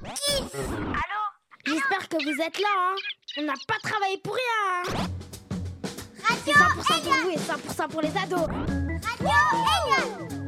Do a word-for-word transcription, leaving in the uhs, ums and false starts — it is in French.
Kids. Allô? J'espère que vous êtes là, hein. On n'a pas travaillé pour rien, hein. Radio C'est cent pour cent pour Elliot. vous et cent pour cent pour les ados. Radio Elliot.